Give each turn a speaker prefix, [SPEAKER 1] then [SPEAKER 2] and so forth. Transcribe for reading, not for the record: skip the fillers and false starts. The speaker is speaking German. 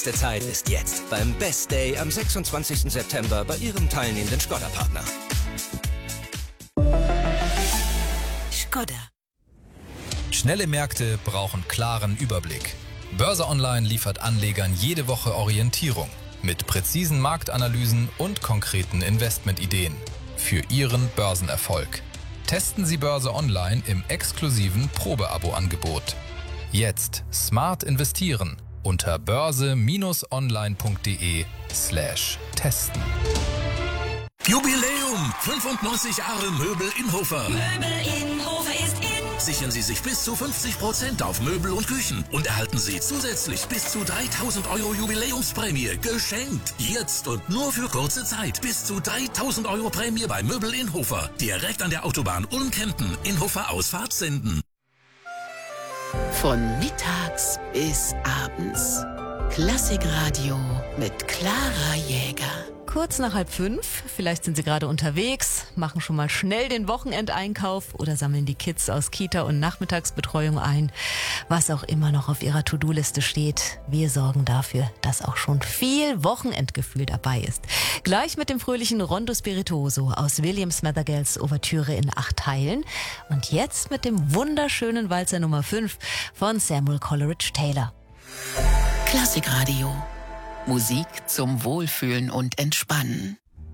[SPEAKER 1] Die Zeit ist jetzt beim Best Day am 26. September bei Ihrem teilnehmenden Škoda-Partner.
[SPEAKER 2] Škoda.
[SPEAKER 3] Schnelle Märkte brauchen klaren Überblick. Börse Online liefert Anlegern jede Woche Orientierung mit präzisen Marktanalysen und konkreten Investmentideen für Ihren Börsenerfolg. Testen Sie Börse Online im exklusiven Probeabo-Angebot. Jetzt smart investieren unter börse-online.de/testen.
[SPEAKER 4] Jubiläum! 95 Jahre Möbel Inhofer.
[SPEAKER 2] Möbel Inhofer ist in.
[SPEAKER 4] Sichern Sie sich bis zu 50% auf Möbel und Küchen und erhalten Sie zusätzlich bis zu 3.000 € Jubiläumsprämie geschenkt. Jetzt und nur für kurze Zeit. Bis zu 3.000 € Prämie bei Möbel Inhofer. Direkt an der Autobahn Ulm-Kempten. Inhofer Ausfahrt Senden.
[SPEAKER 5] Von mittags bis abends. Klassikradio mit Clara Jäger.
[SPEAKER 6] Kurz nach 4:30, vielleicht sind Sie gerade unterwegs, machen schon mal schnell den Wochenendeinkauf oder sammeln die Kids aus Kita und Nachmittagsbetreuung ein. Was auch immer noch auf Ihrer To-Do-Liste steht, wir sorgen dafür, dass auch schon viel Wochenendgefühl dabei ist. Gleich mit dem fröhlichen Rondo Spirituoso aus William Smathergells Ouvertüre in 8 Teilen. Und jetzt mit dem wunderschönen Walzer Nummer 5 von Samuel Coleridge Taylor.
[SPEAKER 5] Klassikradio. Musik zum Wohlfühlen und Entspannen.